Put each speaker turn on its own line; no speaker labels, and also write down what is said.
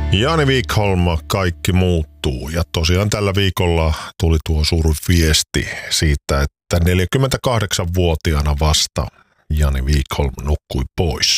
Jani Wikholm, kaikki muuttuu. Ja tosiaan tällä viikolla tuli tuo suuri viesti siitä, että 48-vuotiaana vasta Jani Wikholm nukkui pois.